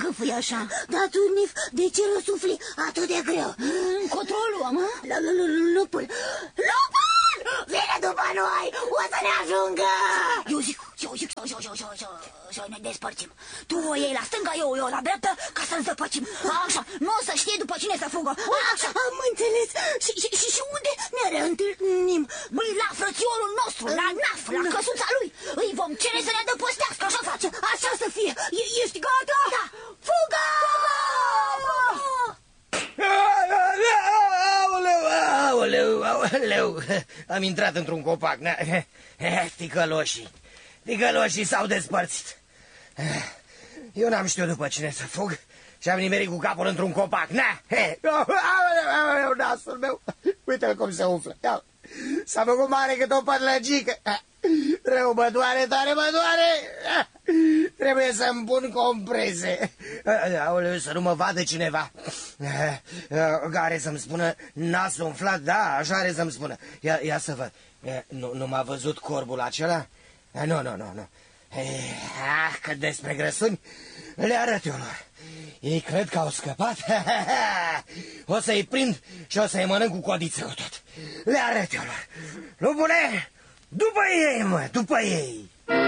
fie așa? Da, tu, Nif, de ce răsufli atât de greu? Controlul, mă? Lupul! Vine după noi! O să ne ajungă! Eu zic, să ne despărțim. Tu o iei la stânga, eu o iau la dreapta, ca să-l zăpăcim. Așa, nu o să știe după cine să fugă. Așa. Am înțeles. Și unde ne reîntâlnim? Băi, la frățiorul nostru, la Naf, la căsuța lui. Îi vom cere să ne adăpostească, așa face. Așa să fie. Ești gata? Da. Fugă! Aoleu, am intrat într-un copac. Ticăloșii s-au despărțit. Eu n-am știut după cine să fug și am nimerit cu capul într-un copac. Aoleu, nasul meu. Uite-l cum se umflă. S-a făcut mare cât o pătlăgică. Rău, mă doare, tare mă doare. Trebuie să-mi pun comprese. Aoleu, să nu mă vadă cineva. Are să-mi spună nasul umflat. Da, așa are să-mi spună. Ia să văd. Nu m-a văzut corbul acela? Nu. Că despre grăsuni le arăt eu lor. Ei cred că au scăpat. O să-i prind și o să-i mănânc cu codiță cu tot. Le arăt eu lor. Lupule, după ei, mă, după ei.